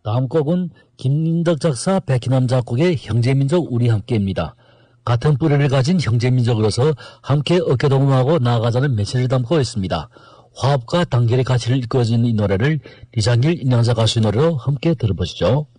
다음 곡은 김인덕 작사 백희남 작곡의 형제민족 우리 함께입니다. 같은 뿌리를 가진 형제민족으로서 함께 어깨동무하고 나아가자는 메시지를 담고 있습니다. 화합과 단결의 가치를 이끌어주는 이 노래를 이장길 인양자 가수의 노래로 함께 들어보시죠.